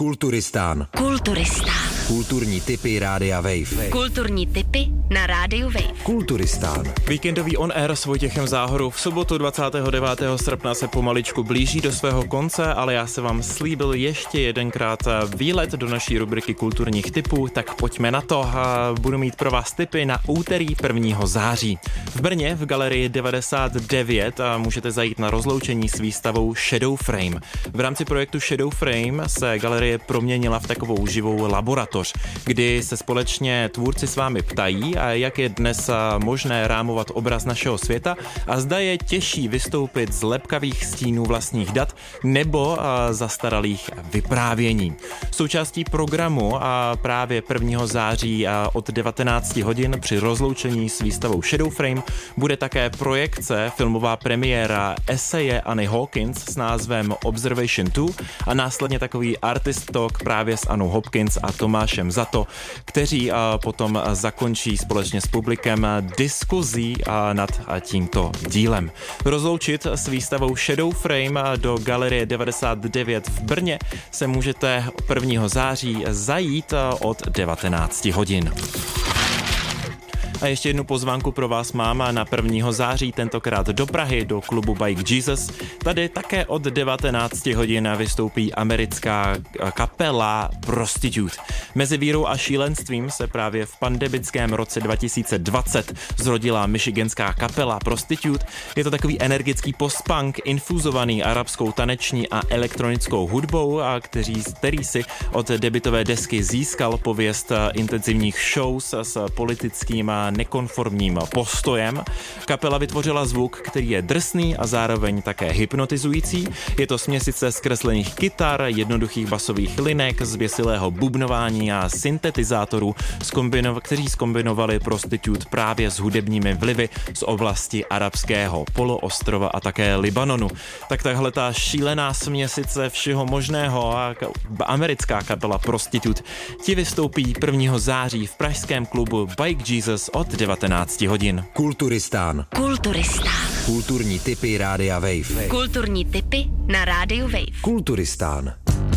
Kulturistán. Kulturistán. Kulturní tipy Rádia Wave. Kulturní tipy na Rádiu Wave. Kulturistán. Víkendový on air s Vojtěchem Záhorou v sobotu 29. srpna se pomaličku blíží do svého konce, ale já se vám slíbil ještě jedenkrát výlet do naší rubriky kulturních tipů, tak pojďme na to. Budu mít pro vás tipy na úterý 1. září. V Brně v galerii 99 můžete zajít na rozloučení s výstavou Shadow Frame. V rámci projektu Shadow Frame se galerie proměnila v takovou živou laboratoř, kdy se společně tvůrci s vámi ptají, jak je dnes možné rámovat obraz našeho světa a zda je těžší vystoupit z lepkavých stínů vlastních dat nebo zastaralých vyprávění. Součástí programu právě 1. září od 19 hodin při rozloučení s výstavou Shadow Frame bude také projekce, filmová premiéra eseje Anny Hawkins s názvem Observation 2 a následně takový artist talk právě s Annou Hopkins a Tomášem Zato, kteří potom zakončí společně s publikem diskuzí nad tímto dílem. Rozloučit s výstavou Shadow Frame do galerie 99 v Brně se můžete 1. září zajít od 19 hodin. A ještě jednu pozvánku pro vás mám na 1. září, tentokrát do Prahy, do klubu Bike Jesus. Tady také od 19 hodin vystoupí americká kapela Prostitute. Mezi vírou a šílenstvím se právě v pandemickém roce 2020 zrodila michiganská kapela Prostitute. Je to takový energický post-punk infuzovaný arabskou taneční a elektronickou hudbou, který si od debutové desky získal pověst intenzivních shows s politickým a nekonformním postojem. Kapela vytvořila zvuk, který je drsný a zároveň také hypnotizující. Je to směsice zkreslených kytar, jednoduchých basových linek, zběsilého bubnování a syntetizátorů, kteří zkombinovali Prostitute právě s hudebními vlivy z oblasti arabského poloostrova a také Libanonu. Tak tahle ta šílená směsice všeho možného a americká kapela Prostitute ti vystoupí 1. září v pražském klubu Bike Jesus od 19 hodin. Kulturistán. Kulturistán. Kulturní tipy Rádia Wave. Kulturní tipy na Rádiu Wave. Kulturistán.